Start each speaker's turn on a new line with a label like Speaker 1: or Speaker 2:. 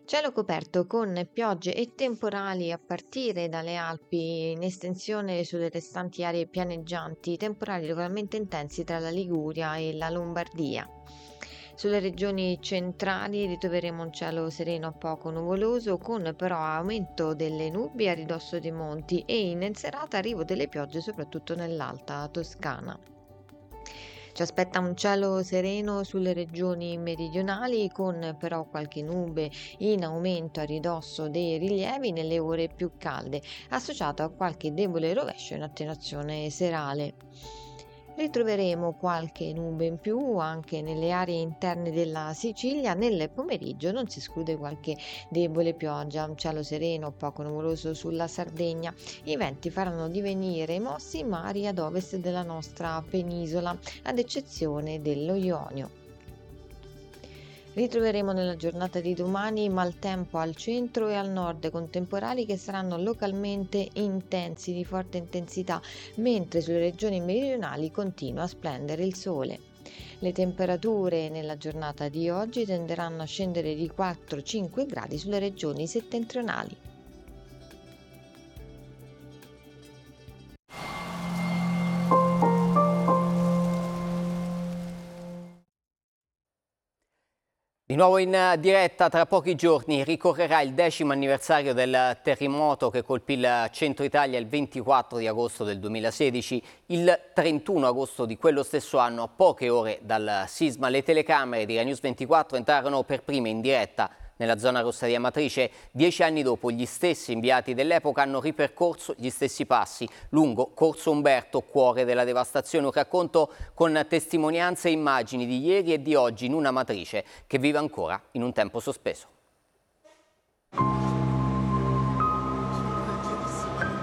Speaker 1: Cielo coperto con piogge e temporali a partire dalle Alpi in estensione sulle restanti aree pianeggianti, temporali localmente intensi tra la Liguria e la Lombardia. Sulle regioni centrali ritroveremo un cielo sereno a poco nuvoloso, con però aumento delle nubi a ridosso dei monti e in serata arrivo delle piogge soprattutto nell'Alta Toscana. Ci aspetta un cielo sereno sulle regioni meridionali, con però qualche nube in aumento a ridosso dei rilievi nelle ore più calde, associato a qualche debole rovescio in attenuazione serale. Ritroveremo qualche nube in più anche nelle aree interne della Sicilia. Nel pomeriggio non si esclude qualche debole pioggia, un cielo sereno poco nuvoloso sulla Sardegna. I venti faranno divenire mossi i mari ad ovest della nostra penisola, ad eccezione dello Ionio. Ritroveremo nella giornata di domani maltempo al centro e al nord, con temporali che saranno localmente intensi, di forte intensità, mentre sulle regioni meridionali continua a splendere il sole. Le temperature nella giornata di oggi tenderanno a scendere di 4-5 gradi sulle regioni settentrionali.
Speaker 2: Di nuovo in diretta tra pochi giorni ricorrerà il 10° anniversario del terremoto che colpì il centro Italia il 24 di agosto del 2016. Il 31 agosto di quello stesso anno, a poche ore dal sisma, le telecamere di Rai News 24 entrarono per prime in diretta nella zona rossa di Amatrice. 10 anni dopo, gli stessi inviati dell'epoca hanno ripercorso gli stessi passi lungo Corso Umberto, cuore della devastazione. Un racconto con testimonianze e immagini di ieri e di oggi in una Amatrice che vive ancora in un tempo sospeso.